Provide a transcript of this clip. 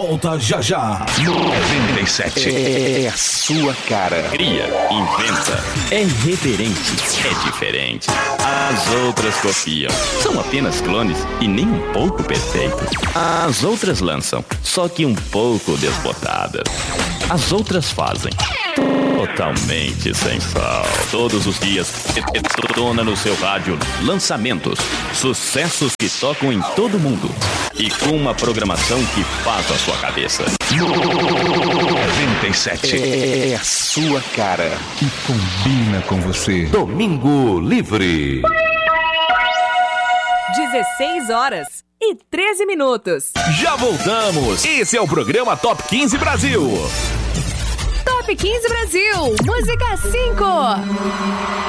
volta já já. 97 é a sua cara. Cria, inventa, é irreverente, é diferente. As outras copiam, são apenas clones e nem um pouco perfeitos. As outras lançam, só que um pouco desbotadas. As outras fazem totalmente sem sal. Todos os dias, detona no seu rádio lançamentos, sucessos que tocam em todo mundo e com uma programação que faz a sua cabeça. 97 É a sua cara. e combina com você. Domingo Livre. 16h13. Já voltamos. Esse é o programa Top 15 Brasil. Top 15 Brasil, música 5.